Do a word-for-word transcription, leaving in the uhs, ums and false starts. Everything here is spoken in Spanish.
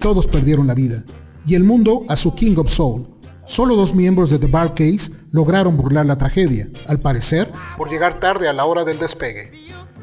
todos perdieron la vida, y el mundo a su King of Soul. Solo dos miembros de The Bar Case lograron burlar la tragedia, al parecer, por llegar tarde a la hora del despegue.